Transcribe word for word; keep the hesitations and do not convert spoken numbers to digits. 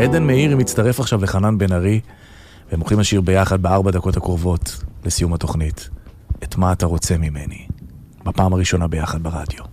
עדן מאירי מצטרף עכשיו לחנן בן ארי, והם הולכים לשיר ביחד בארבע דקות הקרובות לסיום התוכנית. את מה אתה רוצה ממני? בפעם הראשונה ביחד ברדיו.